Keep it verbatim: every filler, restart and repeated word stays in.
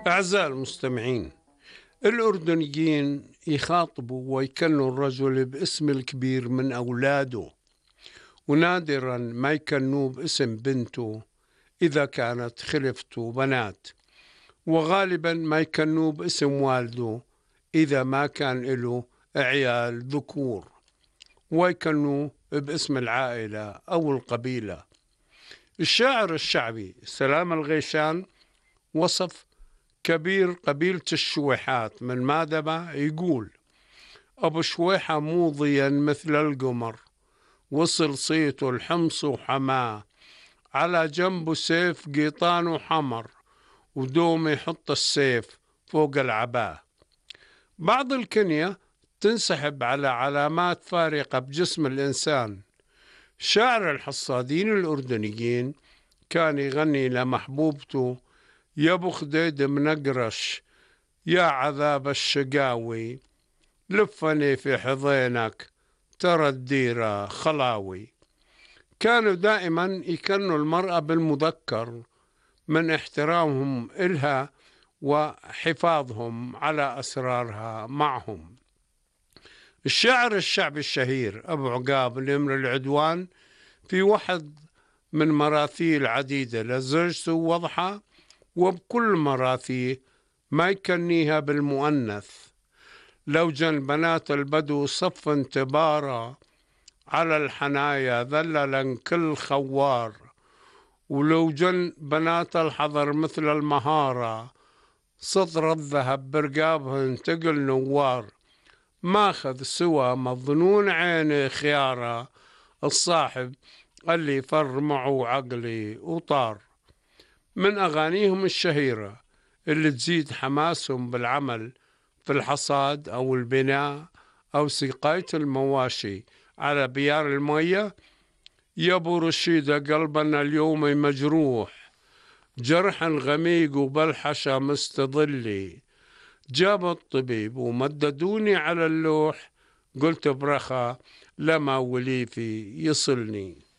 أعزائي المستمعين، الأردنيين يخاطبوا ويكنوا الرجل باسم الكبير من أولاده، ونادرا ما يكنوه باسم بنته إذا كانت خلفته بنات، وغالبا ما يكنوه باسم والده إذا ما كان له عيال ذكور، ويكنوه باسم العائلة أو القبيلة. الشاعر الشعبي سلام الغيشان وصف كبير قبيلة الشويحات من مادبة يقول: أبو شويحة موضيا مثل القمر، وصل صيته الحمص وحماه، على جنبه سيف قيطان وحمر، ودوم يحط السيف فوق العباه. بعض الكنية تنسحب على علامات فارقة بجسم الإنسان. شاعر الحصادين الأردنيين كان يغني لمحبوبته: يا ابو خديد منقرش، يا عذاب الشقاوي، لفني في حضينك، ترى الديرة خلاوي. كانوا دائما يكنوا المرأة بالمذكر من احترامهم إلها وحفاظهم على أسرارها معهم. الشاعر الشعبي الشهير أبو عقاب نمر العدوان في واحد من مراثيه العديدة لزوجته وضحى، وبكل مراثيه ما يكنيها بالمؤنث: لو جن بنات البدو صفا تبارا، على الحنايا ذللا كل خوار، ولو جن بنات الحضر مثل المهارة، سطر الذهب برقابهن تقل نوار، ماخذ سوى مظنون عيني خيارة، الصاحب اللي فر معه عقلي وطار. من أغانيهم الشهيرة اللي تزيد حماسهم بالعمل في الحصاد أو البناء أو سقاية المواشي على بيار المية: يا ابو رشيدة قلبنا اليوم مجروح، جرح غميق وبالحشا مستظلي، جاب الطبيب ومددوني على اللوح، قلت برخا لما وليفي يصلني.